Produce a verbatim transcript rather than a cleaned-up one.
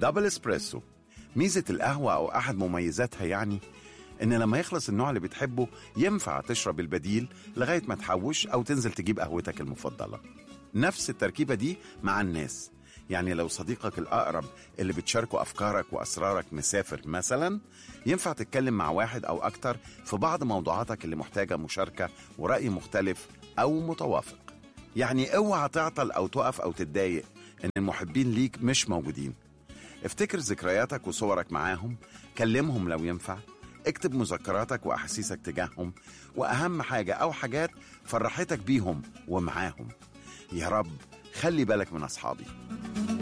دبل اسبريسو. ميزة القهوة أو أحد مميزاتها يعني إن لما يخلص النوع اللي بتحبه ينفع تشرب البديل لغاية ما تحوش أو تنزل تجيب قهوتك المفضلة. نفس التركيبة دي مع الناس، يعني لو صديقك الأقرب اللي بتشاركه أفكارك وأسرارك مسافر مثلا، ينفع تتكلم مع واحد أو أكتر في بعض موضوعاتك اللي محتاجة مشاركة ورأي مختلف أو متوافق. يعني اوعى تعطل أو تقف أو تتضايق إن المحبين ليك مش موجودين. افتكر ذكرياتك وصورك معاهم، كلمهم لو ينفع، اكتب مذكراتك وأحاسيسك تجاههم، وأهم حاجة أو حاجات فرحتك بيهم ومعاهم. يا رب خلي بالك من أصحابي.